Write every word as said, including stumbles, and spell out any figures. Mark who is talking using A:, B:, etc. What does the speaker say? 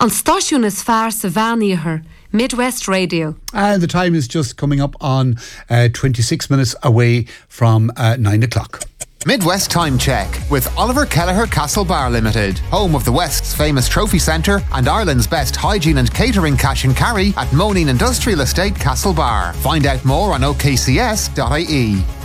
A: An stáisiún is fearr sa bhean Midwest Radio.
B: And the time is just coming up on uh, twenty-six minutes away from uh, nine o'clock.
C: Midwest Time Check with Oliver Kelleher Castlebar Limited, home of the West's famous trophy centre and Ireland's best hygiene and catering cash and carry at Moneen Industrial Estate, Castlebar. Find out more on o k c s dot i e.